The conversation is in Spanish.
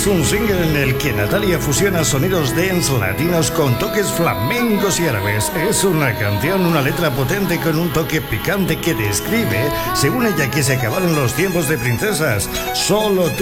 es un single en el que Natalia fusiona sonidos dance latinos con toques flamencos y árabes. Es una canción, una letra potente con un toque picante que describe, según ella, que se acabaron los tiempos de princesas. Solo tú